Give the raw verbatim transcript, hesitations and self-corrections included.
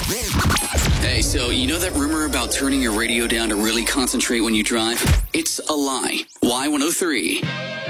Hey, so you know that rumor about turning your radio down to really concentrate when you drive? It's a lie. Y one oh three.